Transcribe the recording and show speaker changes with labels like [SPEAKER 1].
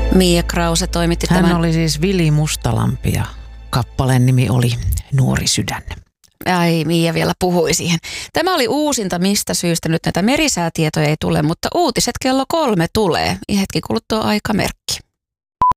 [SPEAKER 1] Mia Krause toimitti
[SPEAKER 2] Hän
[SPEAKER 1] tämän.
[SPEAKER 2] oli siis Vili Mustalampi ja kappaleen nimi oli Nuori sydän.
[SPEAKER 1] Ai, Mia vielä puhui siihen. Tämä oli uusinta, mistä syystä nyt näitä merisäätietoja ei tule, mutta uutiset kello 3 tulee. Hetki kuluttua aikamerkki.